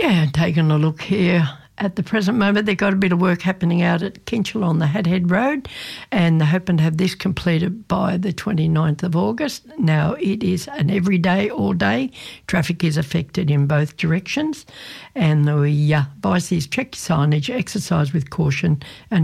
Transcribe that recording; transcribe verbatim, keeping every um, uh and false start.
Yeah, taking a look here. At the present moment, they've got a bit of work happening out at Kinchel on the Hathead Road, and they're hoping to have this completed by the twenty-ninth of August. Now, it is an everyday, all day. Traffic is affected in both directions, and the uh, advice is check your signage, exercise with caution, and